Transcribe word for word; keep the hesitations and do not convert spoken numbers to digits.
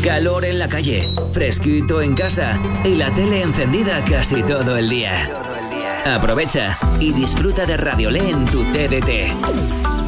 calor en la calle, fresquito en casa y la tele encendida casi todo el día. Aprovecha y disfruta de Radiolé en tu T D T.